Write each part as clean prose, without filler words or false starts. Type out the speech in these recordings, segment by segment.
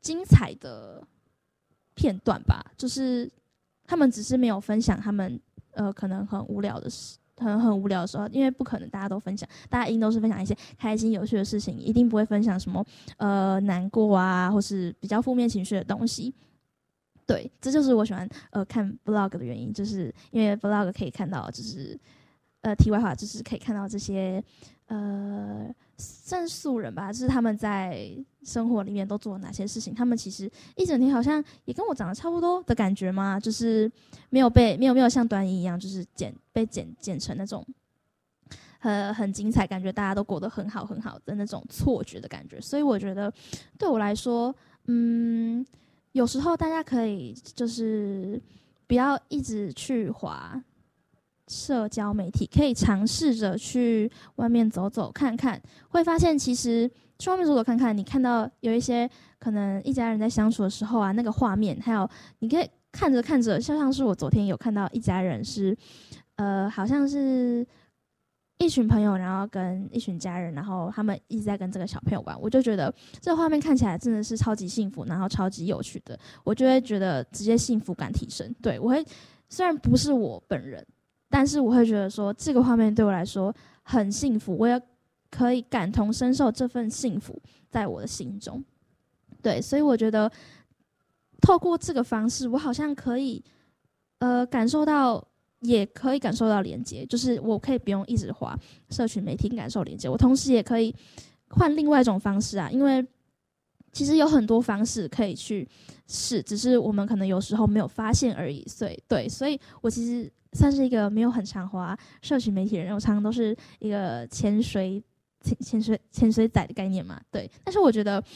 精彩的片段吧，就是他们只是没有分享他们可能很无聊的事。很无聊的时候，因为不可能大家都分享，大家一定都是分享一些开心有趣的事情，一定不会分享什么难过啊，或是比较负面情绪的东西。对，这就是我喜欢看 vlog 的原因，就是因为 vlog 可以看到，就是题外话，就是可以看到这些算是素人吧，就是他们在生活里面都做了哪些事情。他们其实一整天好像也跟我长得差不多的感觉嘛，就是没有像短影一样，就是被剪成那种很精彩，感觉大家都过得很好很好的那种错觉的感觉。所以我觉得对我来说，有时候大家可以就是不要一直去滑社交媒体，可以尝试着去外面走走看看，会发现其实去外面走走看看，你看到有一些可能一家人在相处的时候啊，那个画面，还有你可以看着看着，就像是我昨天有看到一家人是，好像是一群朋友，然后跟一群家人，然后他们一直在跟这个小朋友玩，我就觉得这个画面看起来真的是超级幸福，然后超级有趣的，我就会觉得直接幸福感提升。对，我会虽然不是我本人。但是我会觉得说，这个画面对我来说很幸福，我也可以感同身受这份幸福在我的心中。对，所以我觉得透过这个方式，我好像可以感受到，也可以感受到连接，就是我可以不用一直滑社群媒体感受连接，我同时也可以换另外一种方式啊，因为其实有很多方式可以去试，只是我们可能有时候没有发现而已。所以我其实算是一个没有很常滑社群媒体的人，我常常都是一个潜水仔的概念嘛。对，但是我觉得，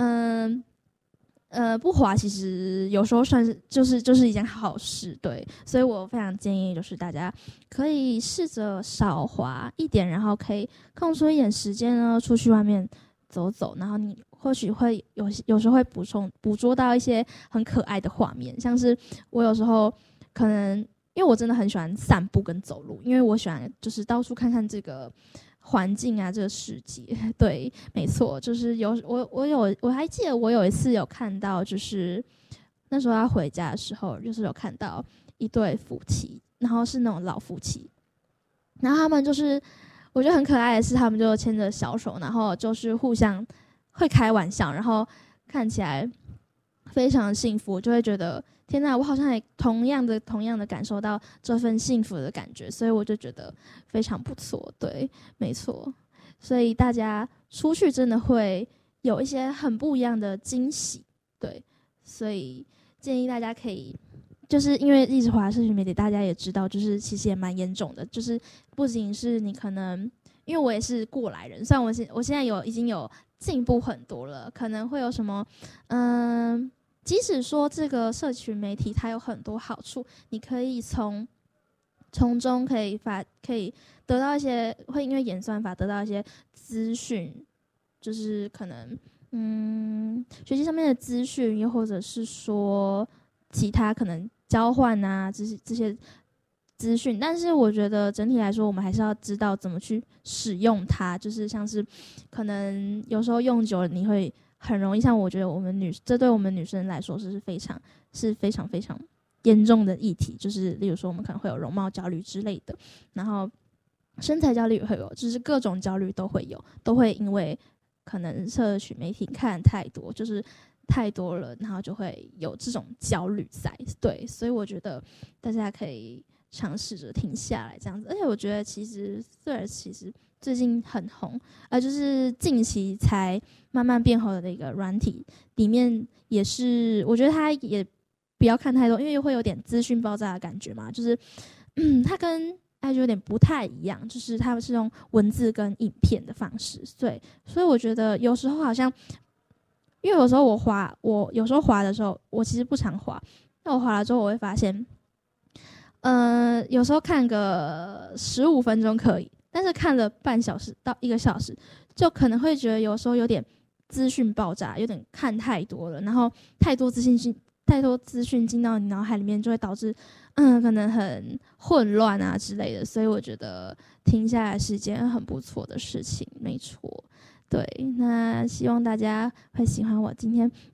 不滑其实有时候算是就是一件好事。对，所以我非常建议就是大家可以试着少滑一点，然后可以空出一点时间呢，出去外面走走，然后你或许会有时候会捕捉到一些很可爱的画面，像是我有时候可能因为我真的很喜欢散步跟走路，因为我喜欢就是到处看看这个环境啊，这个世界。对，没错，就是我还记得我有一次有看到，就是那时候要回家的时候，就是有看到一对夫妻，然后是那种老夫妻，然后他们就是我觉得很可爱的是，他们就牵着小手，然后就是互相会开玩笑，然后看起来非常幸福，就会觉得天哪，我好像也同样的感受到这份幸福的感觉，所以我就觉得非常不错。对，没错，所以大家出去真的会有一些很不一样的惊喜。对，所以建议大家可以。就是因为一直滑社群媒体，大家也知道，就是其实也蛮严重的。就是不仅是你可能，因为我也是过来人，虽然我现在已经有进步很多了，可能会有什么，即使说这个社群媒体它有很多好处，你可以从中可以得到一些，会因为演算法得到一些资讯，就是可能学习上面的资讯，又或者是说其他可能交换啊这些资讯，但是我觉得整体来说，我们还是要知道怎么去使用它。就是像是可能有时候用久了，你会很容易，像我觉得这对我们女生来说是非常严重的议题。就是例如说，我们可能会有容貌焦虑之类的，然后身材焦虑也会有，就是各种焦虑都会有，都会因为可能社群媒体看太多，就是太多了，然后就会有这种焦虑在。对，所以我觉得大家可以尝试着停下来这样子。而且我觉得其实最近很红，就是近期才慢慢变红的一个软体，里面也是我觉得它也不要看太多，因为会有点资讯爆炸的感觉嘛。就是它跟IG有点不太一样，就是它是用文字跟影片的方式。对，所以我觉得有时候好像。因为有时候我有时候滑的时候，我其实不常滑。那我滑了之后，我会发现，有时候看个15分钟可以，但是看了半小时到1个小时，就可能会觉得有时候有点资讯爆炸，有点看太多了，然后太多资讯进到你脑海里面，就会导致可能很混乱啊之类的。所以我觉得停下来是一件很不错的事情，没错。对，那希望大家会喜欢我今天